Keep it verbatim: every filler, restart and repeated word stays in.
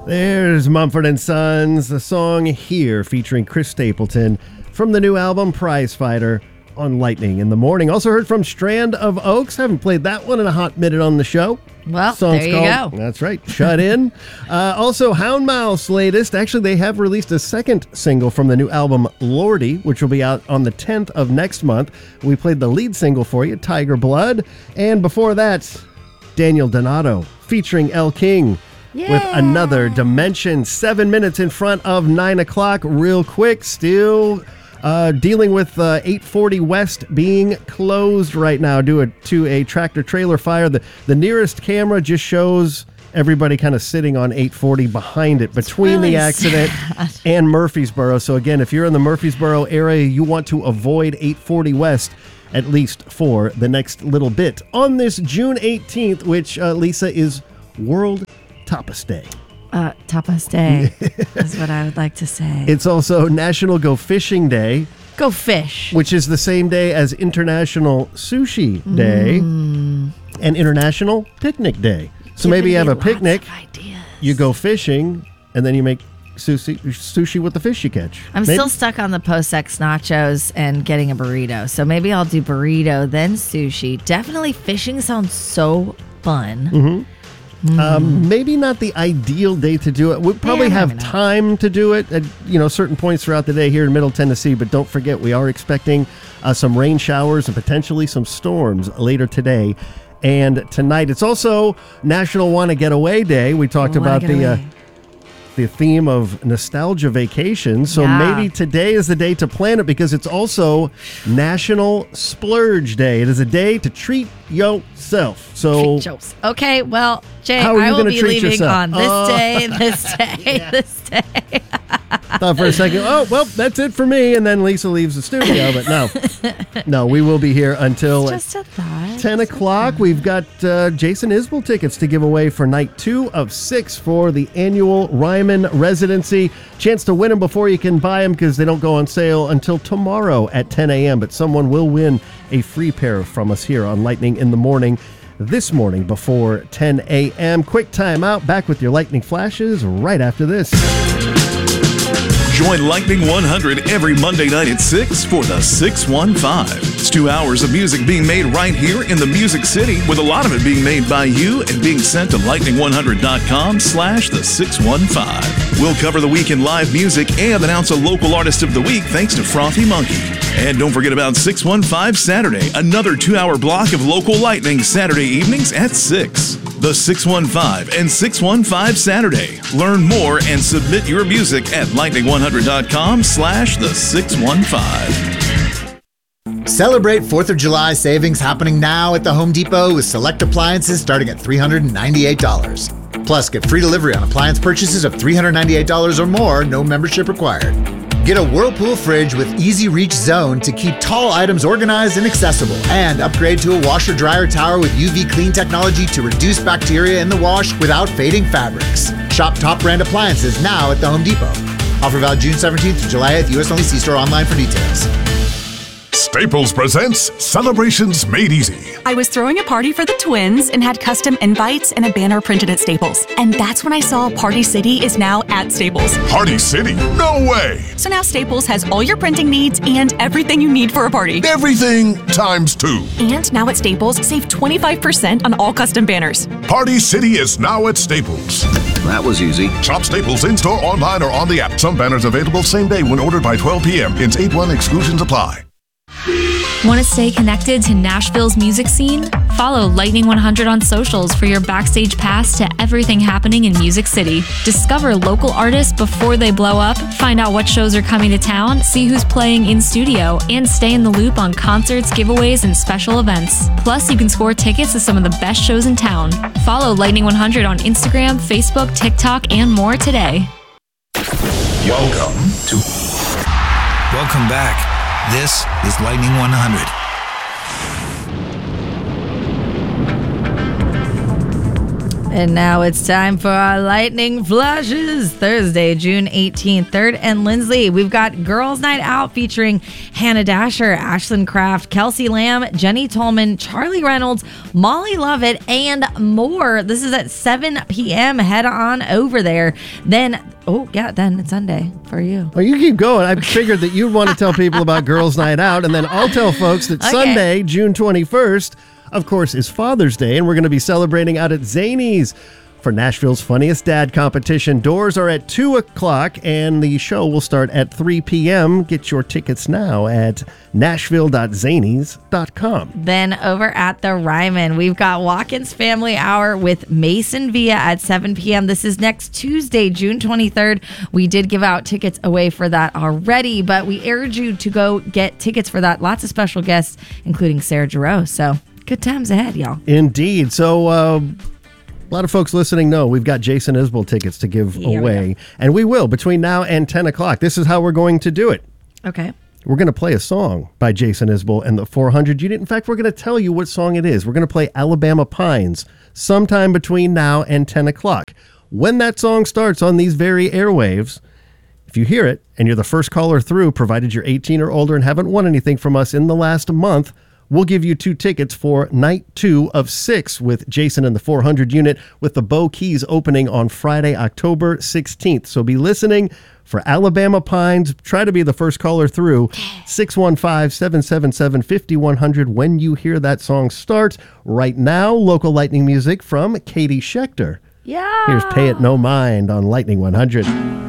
There's Mumford and Sons, the song Here, featuring Chris Stapleton from the new album Prize Fighter on Lightning in the Morning. Also heard from Strand of Oaks. Haven't played that one in a hot minute on the show. Well, Song's there you called, go. That's right, Shut In. uh, also, Houndmouth's latest. Actually, they have released a second single from the new album Lordy, which will be out on the tenth of next month. We played the lead single for you, Tiger Blood. And before that, Daniel Donato featuring El King. Yeah. With Another Dimension. Seven minutes in front of nine o'clock. Real quick, still uh, dealing with uh, eight forty West being closed right now due to a tractor trailer fire. The, the nearest camera just shows everybody kind of sitting on eight forty behind it between really the accident sad. and Murfreesboro. So again, if you're in the Murfreesboro area, you want to avoid eight forty West at least for the next little bit. On this June eighteenth, which uh, Lisa is World Tapas Day. Uh, tapas Day is what I would like to say. It's also National Go Fishing Day. Go fish. Which is the same day as International Sushi Day Mm. and International Picnic Day. So Giving maybe you have me a picnic, lots of ideas. you go fishing, and then you make sushi, sushi with the fish you catch. I'm Maybe? still stuck on the post-sex nachos and getting a burrito. So maybe I'll do burrito, then sushi. Definitely fishing sounds so fun. Mm-hmm. Um, maybe not the ideal day to do it. We'll probably Yeah, have maybe not. time to do it at you know certain points throughout the day here in Middle Tennessee. But don't forget, we are expecting uh, some rain showers and potentially some storms later today and tonight. It's also National Wanna Get Away Day. We talked Wanna about get the uh, away. the theme of nostalgia vacations. So Yeah. maybe today is the day to plan it because it's also National Splurge Day. It is a day to treat yourself. So. Treat yourself. Okay, well, Jay, How are you I will gonna be treat leaving yourself? on this Oh. day, this day, this day. Thought for a second, oh, well, that's it for me. And then Lisa leaves the studio. But no, no, we will be here until Just a thought. ten o'clock. We've got uh, Jason Isbell tickets to give away for night two of six for the annual Ryman residency. Chance to win them before you can buy them because they don't go on sale until tomorrow at ten a.m. But someone will win a free pair from us here on Lightning in the Morning this morning before ten a.m. Quick time out. Back with your lightning flashes right after this. Join Lightning one hundred every Monday night at six for the six one five. It's two hours of music being made right here in the Music City, with a lot of it being made by you and being sent to lightning one hundred dot com slash the six one five. We'll cover the week in live music and announce a local artist of the week thanks to Frothy Monkey. And don't forget about six one five Saturday, another two-hour block of local lightning Saturday evenings at six. The six one five and six one five Saturday. Learn more and submit your music at lightning one hundred dot com slash the six one five. Celebrate fourth of July savings happening now at the Home Depot with select appliances starting at three hundred ninety-eight dollars. Plus, get free delivery on appliance purchases of three hundred ninety-eight dollars or more, no membership required. Get a Whirlpool fridge with Easy Reach Zone to keep tall items organized and accessible. And upgrade to a washer-dryer tower with U V clean technology to reduce bacteria in the wash without fading fabrics. Shop top brand appliances now at the Home Depot. Offer valid June seventeenth to July eighth. U S only. See store online for details. Staples presents Celebrations Made Easy. I was throwing a party for the twins and had custom invites and a banner printed at Staples. And that's when I saw Party City is now at Staples. Party City? No way! So now Staples has all your printing needs and everything you need for a party. Everything times two. And now at Staples, save twenty-five percent on all custom banners. Party City is now at Staples. That was easy. Shop Staples in-store, online, or on the app. Some banners available same day when ordered by twelve p.m. Ins eight one exclusions apply. Want to stay connected to Nashville's music scene? Follow Lightning one hundred on socials for your backstage pass to everything happening in Music City. Discover local artists before they blow up, find out what shows are coming to town, see who's playing in studio, and stay in the loop on concerts, giveaways, and special events. Plus, you can score tickets to some of the best shows in town. Follow Lightning one hundred on Instagram, Facebook, TikTok, and more today. Welcome to... Welcome back. This is Lightning one hundred. And now it's time for our lightning flashes. Thursday, June eighteenth, Third and Lindsley. We've got Girls Night Out featuring Hannah Dasher, Ashlyn Kraft, Kelsey Lamb, Jenny Tolman, Charlie Reynolds, Molly Lovett, and more. This is at seven p.m. Head on over there. Then, oh, yeah, then it's Sunday for you. Oh, you keep going. I figured that you'd want to tell people about Girls Night Out, and then I'll tell folks that Okay. Sunday, June twenty-first, of course, is Father's Day, and we're going to be celebrating out at Zanies for Nashville's Funniest Dad competition. Doors are at two o'clock, and the show will start at three p.m. Get your tickets now at nashville dot zanies dot com. Then over at the Ryman, we've got Watkins Family Hour with Mason Villa at seven p.m. This is next Tuesday, June twenty-third. We did give out tickets away for that already, but we urge you to go get tickets for that. Lots of special guests, including Sarah Giroux. So good times ahead, y'all. Indeed. So, uh, a lot of folks listening know we've got Jason Isbell tickets to give Here we away, go. and we will between now and ten o'clock. This is how we're going to do it. Okay. We're going to play a song by Jason Isbell and the four hundred Unit. In fact, we're going to tell you what song it is. We're going to play Alabama Pines sometime between now and ten o'clock. When that song starts on these very airwaves, if you hear it and you're the first caller through, provided you're eighteen or older and haven't won anything from us in the last month, we'll give you two tickets for night two of six with Jason and the four hundred Unit, with the Bo Keys opening on Friday, October sixteenth. So be listening for Alabama Pines. Try to be the first caller through. six one five, seven seven seven, five one zero zero when you hear that song start. Right now, local lightning music from Katie Schechter. Yeah. Here's Pay It No Mind on Lightning one hundred.